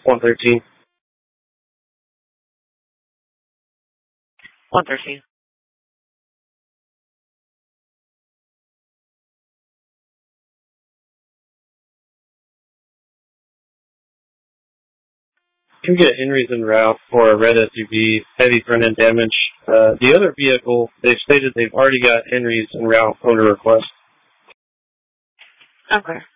113. 113. You can get Henry's en route for a red SUV, heavy front-end damage. The other vehicle, they've stated they've already got Henry's en route owner request. Okay.